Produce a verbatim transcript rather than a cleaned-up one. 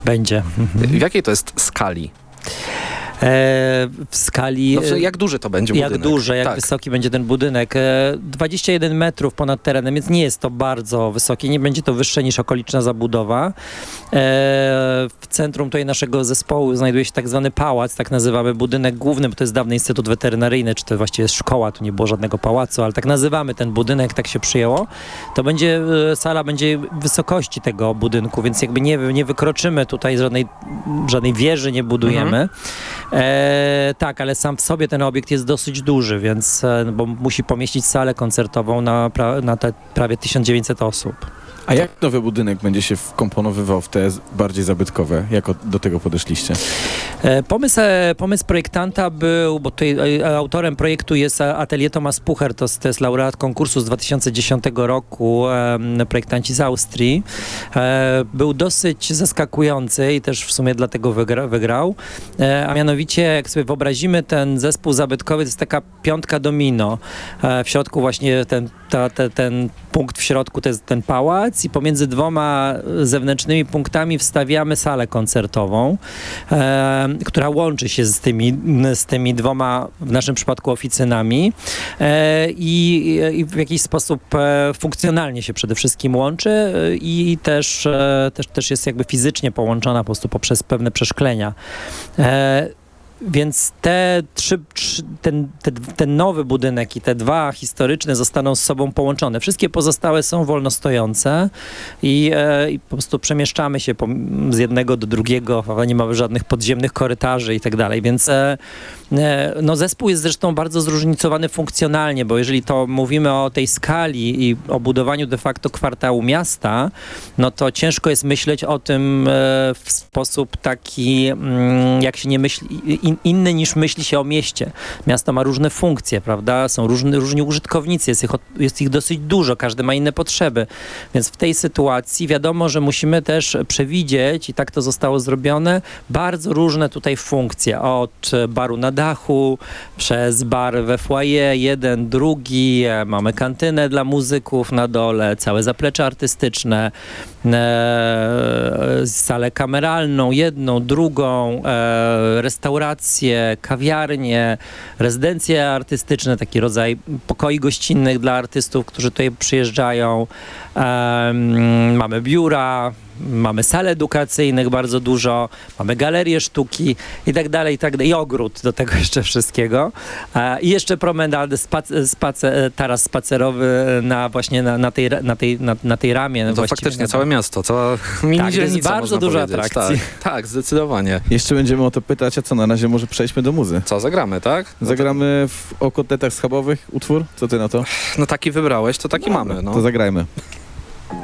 Będzie. W jakiej to jest skali? W skali... No, jak duży to będzie budynek? Jak duży, jak tak. wysoki będzie ten budynek. dwadzieścia jeden metrów ponad terenem, więc nie jest to bardzo wysokie, nie będzie to wyższe niż okoliczna zabudowa. W centrum tutaj naszego zespołu znajduje się tak zwany pałac, tak nazywamy budynek główny, bo to jest dawny Instytut Weterynaryjny, czy to właściwie jest szkoła, tu nie było żadnego pałacu, ale tak nazywamy ten budynek, tak się przyjęło. To będzie, sala będzie wysokości tego budynku, więc jakby nie, nie wykroczymy tutaj żadnej, żadnej wieży, nie budujemy. Mhm. E, tak, ale sam w sobie ten obiekt jest dosyć duży, więc e, bo musi pomieścić salę koncertową na, pra, na te prawie tysiąc dziewięćset osób. A jak nowy budynek będzie się wkomponowywał w te bardziej zabytkowe? Jak od, do tego podeszliście? E, pomysł, e, pomysł projektanta był, bo tutaj e, autorem projektu jest Atelier Thomas Pucher, to, to jest laureat konkursu z dwa tysiące dziesiątego roku, e, projektanci z Austrii. E, był dosyć zaskakujący i też w sumie dlatego wygra, wygrał. E, a mianowicie, jak sobie wyobrazimy ten zespół zabytkowy, to jest taka piątka domino. E, w środku właśnie ten, ta, te, ten punkt w środku to jest ten pałac i pomiędzy dwoma zewnętrznymi punktami wstawiamy salę koncertową, e, która łączy się z tymi, z tymi dwoma, w naszym przypadku oficynami e, i, i w jakiś sposób e, funkcjonalnie się przede wszystkim łączy e, i też, e, też, też jest jakby fizycznie połączona po prostu poprzez pewne przeszklenia. E, Więc te trzy, trzy, ten, te, ten nowy budynek i te dwa historyczne zostaną z sobą połączone. Wszystkie pozostałe są wolno stojące i, e, i po prostu przemieszczamy się po, z jednego do drugiego, nie mamy żadnych podziemnych korytarzy i tak dalej, więc e, e, no zespół jest zresztą bardzo zróżnicowany funkcjonalnie, bo jeżeli to mówimy o tej skali i o budowaniu de facto kwartału miasta, no to ciężko jest myśleć o tym e, w sposób taki, mm, jak się nie myśli, in, inny niż myśli się o mieście. Miasto ma różne funkcje, prawda? Są różni, różni użytkownicy, jest ich, jest ich dosyć dużo, każdy ma inne potrzeby. Więc w tej sytuacji wiadomo, że musimy też przewidzieć, i tak to zostało zrobione, bardzo różne tutaj funkcje. Od baru na dachu, przez bar we foyer, jeden, drugi, mamy kantynę dla muzyków na dole, całe zaplecze artystyczne, e, salę kameralną, jedną, drugą, e, restauracje, kawiarnie, rezydencje artystyczne, taki rodzaj pokoi gościnnych dla artystów, którzy tutaj przyjeżdżają. Um, mamy biura, mamy sal edukacyjnych bardzo dużo, mamy galerię sztuki i tak dalej, i tak dalej. I ogród do tego jeszcze wszystkiego. E, I jeszcze promenady, spacer, spacer, taras spacerowy na właśnie na, na, tej, na, tej, na, na tej ramie. No to faktycznie całe miasto, cała mini tak, dzielnica, jest bardzo dużo atrakcji. Tak, tak, zdecydowanie. Jeszcze będziemy o to pytać, a co na razie może przejdźmy do muzy. Co, zagramy, tak? Zagramy w O Kotletach Schabowych utwór? Co ty na to? No taki wybrałeś, to taki no, mamy. No. To zagrajmy.